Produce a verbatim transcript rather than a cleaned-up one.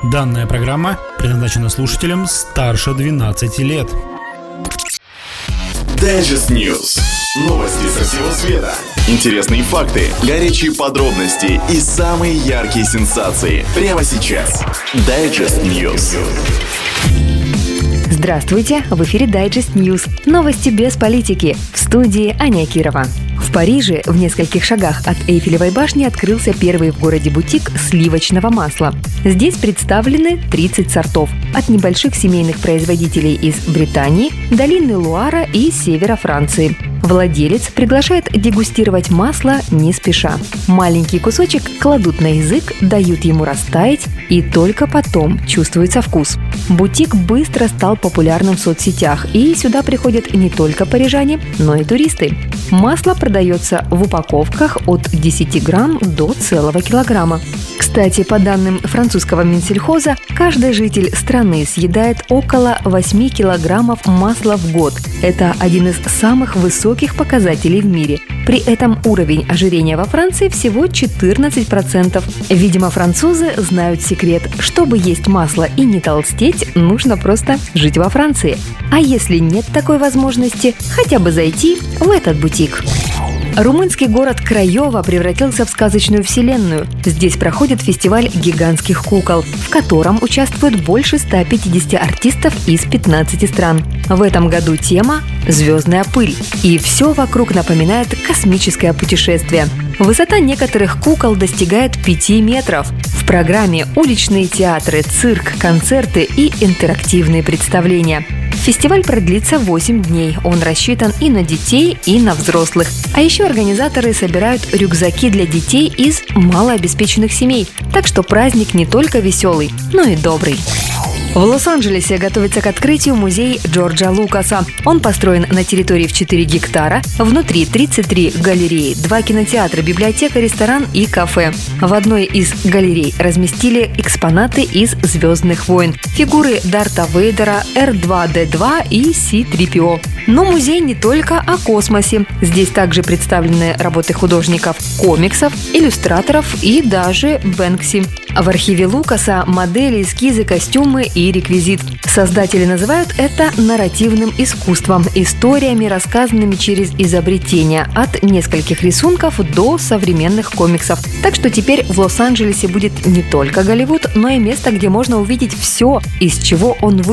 Данная программа предназначена слушателям старше двенадцати лет. Digest News. Новости со всего света. Интересные факты, горячие подробности и самые яркие сенсации. Прямо сейчас. Digest News. Здравствуйте! В эфире Digest News. Новости без политики. В студии Аня Кирова. В Париже, в нескольких шагах от Эйфелевой башни, открылся первый в городе бутик сливочного масла. Здесь представлены тридцать сортов. От небольших семейных производителей из Британии, долины Луара и севера Франции. Владелец приглашает дегустировать масло не спеша. Маленький кусочек кладут на язык, дают ему растаять, и только потом чувствуется вкус. Бутик быстро стал популярным в соцсетях, и сюда приходят не только парижане, но и туристы. Масло продается в упаковках от десяти грамм до целого килограмма. Кстати, по данным французского Минсельхоза, каждый житель страны съедает около восьми килограммов масла в год. Это один из самых высоких показателей в мире. При этом уровень ожирения во Франции всего четырнадцать процентов. Видимо, французы знают секрет. Чтобы есть масло и не толстеть, нужно просто жить во Франции. А если нет такой возможности, хотя бы зайти в этот бутик. Румынский город Краёва превратился в сказочную вселенную. Здесь проходит фестиваль гигантских кукол, в котором участвует больше ста пятидесяти артистов из пятнадцати стран. В этом году тема – «Звездная пыль». И все вокруг напоминает космическое путешествие. Высота некоторых кукол достигает пяти метров. В программе уличные театры, цирк, концерты и интерактивные представления. Фестиваль продлится восемь дней. Он рассчитан и на детей, и на взрослых. А еще организаторы собирают рюкзаки для детей из малообеспеченных семей. Так что праздник не только веселый, но и добрый. В Лос-Анджелесе готовится к открытию музей Джорджа Лукаса. Он построен на территории в четыре гектара. Внутри тридцать три галереи, два кинотеатра, библиотека, ресторан и кафе. В одной из галерей разместили экспонаты из «Звездных войн». Фигуры Дарта Вейдера, эр два дэ два и си три пи о. Но музей не только о космосе. Здесь также представлены работы художников, комиксов, иллюстраторов и даже Бэнкси. В архиве Лукаса модели, эскизы, костюмы и реквизит. Создатели называют это нарративным искусством, историями, рассказанными через изобретения, от нескольких рисунков до современных комиксов. Так что теперь в Лос-Анджелесе будет не только Голливуд, но и место, где можно увидеть все, из чего он вырос.